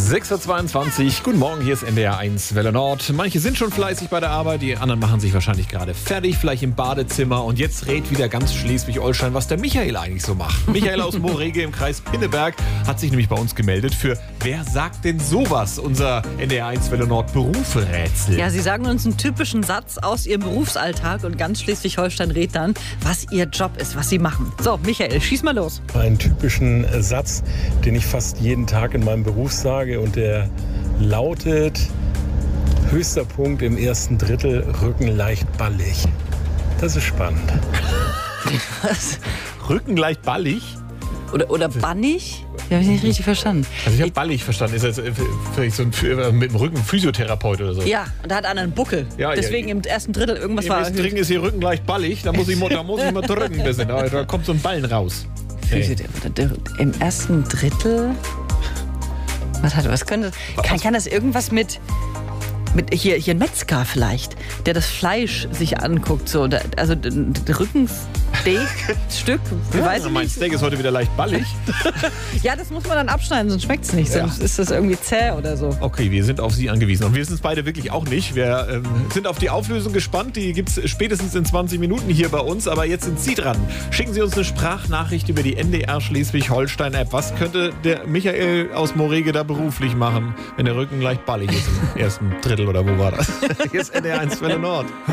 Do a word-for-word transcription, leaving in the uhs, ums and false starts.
sechs Uhr zweiundzwanzig, guten Morgen, hier ist N D R eins Welle Nord. Manche sind schon fleißig bei der Arbeit, die anderen machen sich wahrscheinlich gerade fertig, vielleicht im Badezimmer. Und jetzt rät wieder ganz Schleswig-Holstein, was der Michael eigentlich so macht. Michael aus Moorrege im Kreis Pinneberg hat sich nämlich bei uns gemeldet für Wer sagt denn sowas? Unser N D R eins Welle Nord Berufe-Rätsel. Ja, Sie sagen uns einen typischen Satz aus Ihrem Berufsalltag und ganz Schleswig-Holstein rät dann, was Ihr Job ist, was Sie machen. So, Michael, schieß mal los. Einen typischen Satz, den ich fast jeden Tag in meinem Beruf sage, und der lautet: höchster Punkt im ersten Drittel, Rücken leicht ballig. Das ist spannend. Was? Rücken leicht ballig? Oder, oder bannig? Ich habe ich nicht richtig verstanden. Also ich habe ballig verstanden. Ist das vielleicht so ein, mit dem Rücken Physiotherapeut oder so? Ja, und da hat einer einen Buckel. Ja, Deswegen ja, im ersten Drittel irgendwas Im war ersten erhöht. Drittel ist hier Rücken leicht ballig, da muss ich, da muss ich mal drücken ein bisschen. Da, da kommt so ein Ballen raus. Physio- Im ersten Drittel? Was hat was könnte kann, kann das irgendwas mit mit hier hier ein Metzger vielleicht, der das Fleisch sich anguckt, so da, also ein Rückensteak-Stück, Ja, weiß ich mein nicht. Steak ist heute wieder leicht ballig. Ja, das muss man dann abschneiden, sonst schmeckt es nicht, Ja. sonst ist das irgendwie zäh oder so. Okay, wir sind auf Sie angewiesen. Und wir sind es beide wirklich auch nicht. Wir ähm, sind auf die Auflösung gespannt. Die gibt es spätestens in zwanzig Minuten hier bei uns. Aber jetzt sind Sie dran. Schicken Sie uns eine Sprachnachricht über die N D R Schleswig-Holstein-App. Was könnte der Michael aus Moorrege da beruflich machen, wenn der Rücken leicht ballig ist im ersten Drittel oder wo war das? Hier ist N D R eins Welle Nord.